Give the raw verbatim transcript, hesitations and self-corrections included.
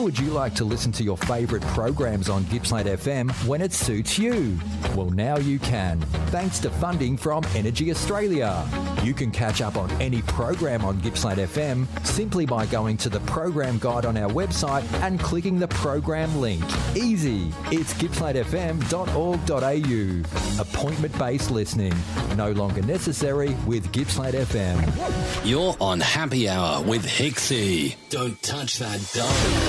would you like to listen to your favourite programs on Gippsland F M when it suits you? Well, now you can, thanks to funding from Energy Australia. You can catch up on any program on Gippsland F M simply by going to the program guide on our website and clicking the program link. Easy. It's gippsland f m dot org dot a u. Appointment-based listening. No longer necessary with Gippsland F M. You're on Happy Hour with Hixie. Don't touch that dial.